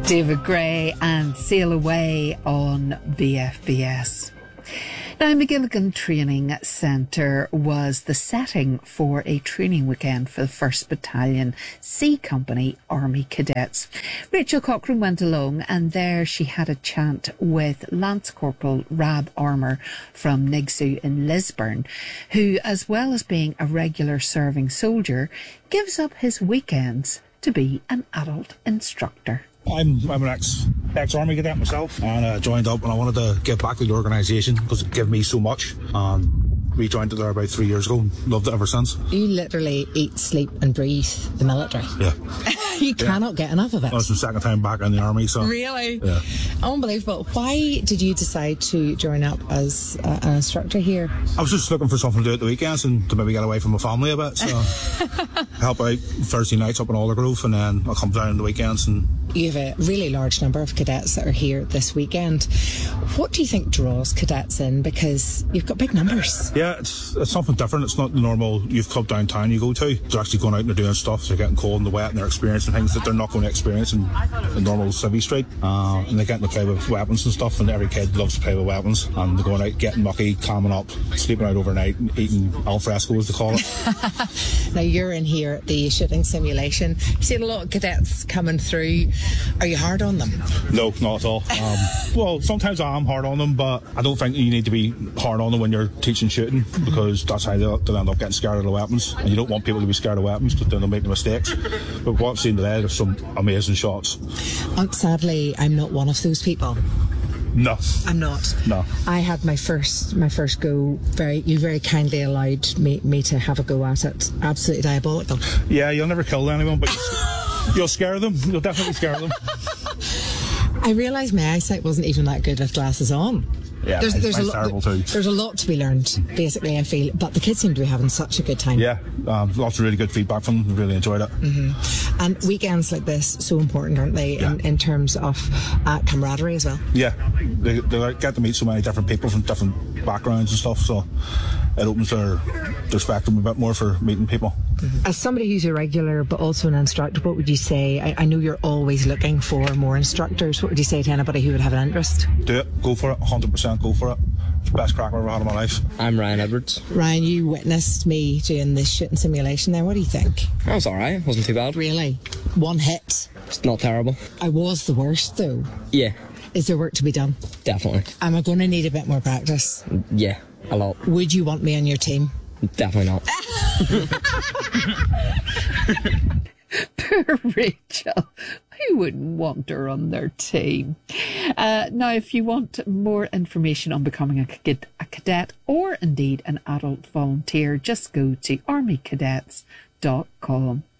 David Gray and Sail Away on BFBS. Now, Magilligan Training Centre was the setting for a training weekend for the 1st Battalion C Company Army Cadets. Rachel Cochrane went along, and there she had a chat with Lance Corporal Rab Armour from NIGSU in Lisburn, who, as well as being a regular serving soldier, gives up his weekends to be an adult instructor. I'm an ex-army cadet myself, and I joined up and I wanted to give back to the organisation because it gave me so much. Rejoined it there about 3 years ago and loved it ever since. You literally eat, sleep and breathe the military. Yeah. You cannot get enough of it. That was my second time back in the army, so... Really? Yeah. Unbelievable. Why did you decide to join up as an instructor here? I was just looking for something to do at the weekends and to maybe get away from my family a bit, so... help out Thursday nights up in Aldergrove, and then I'll come down on the weekends and... You have a really large number of cadets that are here this weekend. What do you think draws cadets in? Because you've got big numbers. Yeah, it's something different. It's not the normal youth club downtown you go to. They're actually going out and they're doing stuff. They're getting cold in the wet and they're experiencing things that they're not going to experience in the normal civvy street. And they're getting to play with weapons and stuff, and every kid loves to play with weapons. And they're going out, getting mucky, calming up, sleeping out overnight, and eating al fresco, as they call it. Now, you're in here at the shooting simulation. You've seen a lot of cadets coming through. Are you hard on them? No, not at all. Well, sometimes I am hard on them, but I don't think you need to be hard on them when you're teaching shooting, because that's how they'll end up getting scared of the weapons. And you don't want people to be scared of weapons, because then they'll make the mistakes. But what I've seen today, there's some amazing shots. Sadly, I'm not one of those people. No. I'm not. No. I had my first go. You very kindly allowed me to have a go at it. Absolutely diabolical. Yeah, you'll never kill anyone, but you'll scare them. You'll definitely scare them. I realised my eyesight wasn't even that good with glasses on. Yeah, there's terrible too. There's a lot to be learned, basically, I feel. But the kids seem to be having such a good time. Yeah, lots of really good feedback from them. Really enjoyed it. Mm-hmm. And weekends like this, so important, aren't they, in terms of camaraderie as well? Yeah, they get to meet so many different people from different backgrounds and stuff, so it opens their spectrum a bit more for meeting people. Mm-hmm. As somebody who's a regular but also an instructor, what would you say? I know you're always looking for more instructors. What would you say to anybody who would have an interest? Do it. Go for it. 100% go for it. It's the best crack I've ever had in my life. I'm Ryan Edwards. Ryan, you witnessed me doing this shooting simulation there. What do you think? That was alright. Wasn't too bad. Really? One hit? It's not terrible. I was the worst, though. Yeah. Is there work to be done? Definitely. Am I going to need a bit more practice? Yeah, a lot. Would you want me on your team? Definitely not. Poor Rachel. Who wouldn't want her on their team? Now, if you want more information on becoming a cadet or indeed an adult volunteer, just go to armycadets.com.